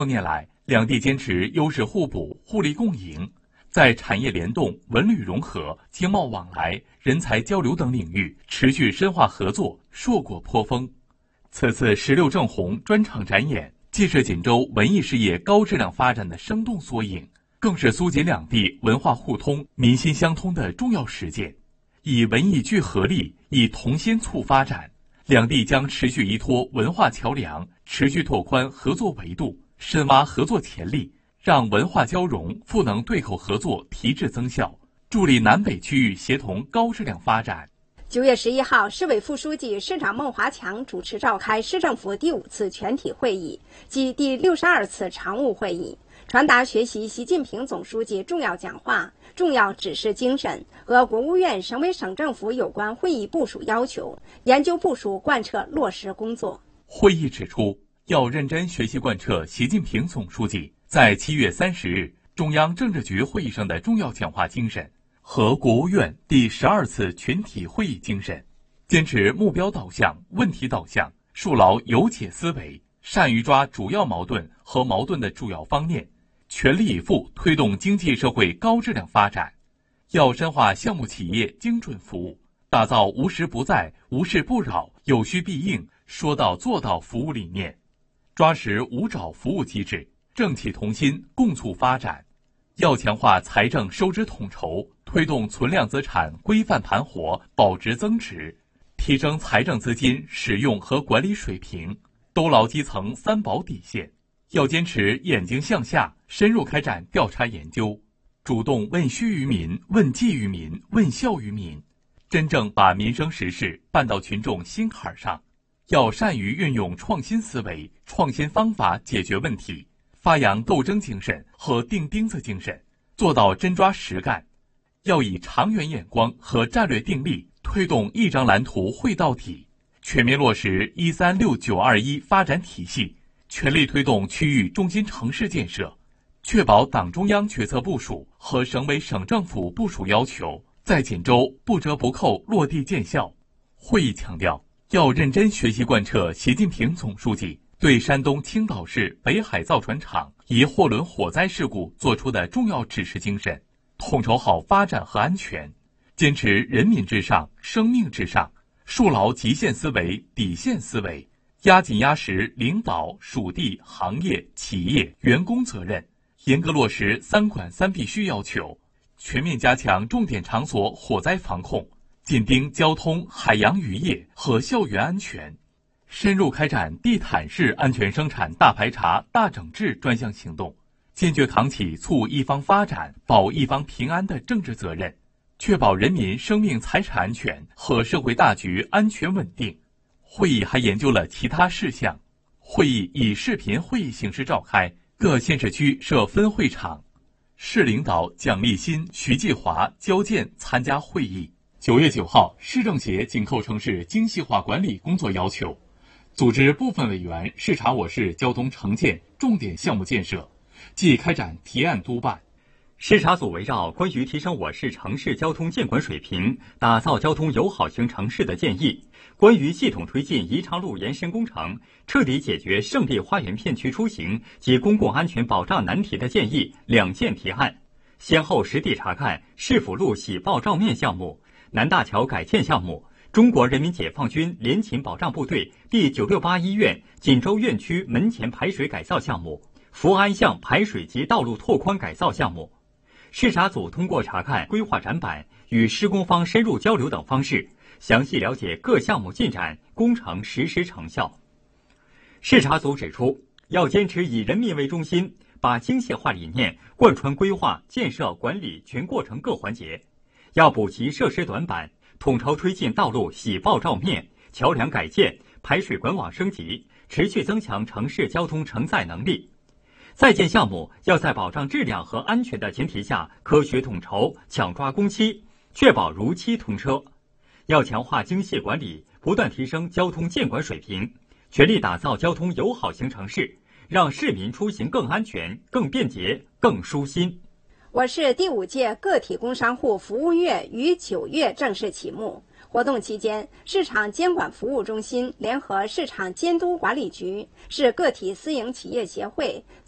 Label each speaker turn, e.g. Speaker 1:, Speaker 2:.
Speaker 1: 多年来，两地坚持优势互补、互利共赢，在产业联动、文旅融合、经贸往来、人才交流等领域持续深化合作，硕果颇丰。此次16正红专场展演，既是锦州文艺事业高质量发展的生动缩影，更是苏锦两地文化互通、民心相通的重要实践。以文艺聚合力，以同心促发展，两地将持续依托文化桥梁，持续拓宽合作维度，深挖合作潜力，让文化交融、赋能对口合作提质增效，助力南北区域协同高质量发展。
Speaker 2: 9月11号，市委副书记、市长孟华强主持召开市政府第5次全体会议及第62次常务会议，传达学习习近平总书记重要讲话、重要指示精神和国务院、省委省政府有关会议部署要求，研究部署贯彻落实工作。
Speaker 1: 会议指出，要认真学习贯彻习近平总书记在7月30日中央政治局会议上的重要讲话精神和国务院第12次群体会议精神，坚持目标导向、问题导向，树牢有解思维，善于抓主要矛盾和矛盾的主要方面，全力以赴推动经济社会高质量发展。要深化项目企业精准服务，打造无时不在、无事不扰、有需必应、说到做到服务理念，抓实五找服务机制，政企同心，共促发展。要强化财政收支统筹，推动存量资产规范盘活、保值增值，提升财政资金使用和管理水平，兜牢基层三保底线。要坚持眼睛向下，深入开展调查研究，主动问需于民、问计于民、问效于民，真正把民生实事办到群众心坎上。要善于运用创新思维、创新方法解决问题，发扬斗争精神和钉钉子精神，做到真抓实干。要以长远眼光和战略定力，推动一张蓝图绘到底，全面落实136-921发展体系，全力推动区域中心城市建设，确保党中央决策部署和省委省政府部署要求在锦州不折不扣落地见效。会议强调，要认真学习贯彻习近平总书记对山东青岛市北海造船厂一货轮火灾事故作出的重要指示精神，统筹好发展和安全，坚持人民至上、生命至上，树牢极限思维、底线思维，压紧压实领导、属地、行业、企业、员工责任，严格落实3管3必须要求，全面加强重点场所火灾防控，紧盯交通、海洋渔业和校园安全，深入开展地毯式安全生产大排查、大整治专项行动，坚决扛起促一方发展、保一方平安的政治责任，确保人民生命财产安全和社会大局安全稳定。会议还研究了其他事项。会议以视频会议形式召开，各县市区设分会场。市领导蒋立新、徐继华交件参加会议。9月9号，市政协紧扣城市精细化管理工作要求，组织部分委员视察我市交通城建重点项目建设，即开展提案督办。
Speaker 3: 视察组围绕关于提升我市城市交通监管水平、打造交通友好型城市的建议，关于系统推进宜昌路延伸工程、彻底解决胜利花园片区出行及公共安全保障难题的建议2件提案，先后实地查看市府路喜报照面项目、南大桥改建项目、中国人民解放军联勤保障部队第968医院锦州院区门前排水改造项目、福安巷排水及道路拓宽改造项目。视察组通过查看规划展板与施工方深入交流等方式，详细了解各项目进展、工程实施成效。视察组指出，要坚持以人民为中心，把精细化理念贯穿规划、建设、管理全过程各环节，要补齐设施短板，统筹推进道路喜报照面、桥梁改建、排水管网升级，持续增强城市交通承载能力。在建项目要在保障质量和安全的前提下科学统筹，抢抓工期，确保如期通车。要强化精细管理，不断提升交通监管水平，全力打造交通友好型城市，让市民出行更安全、更便捷、更舒心。
Speaker 2: 我市第5届个体工商户服务月于9月正式启幕。活动期间，市场监管服务中心联合市场监督管理局、市个体私营企业协会、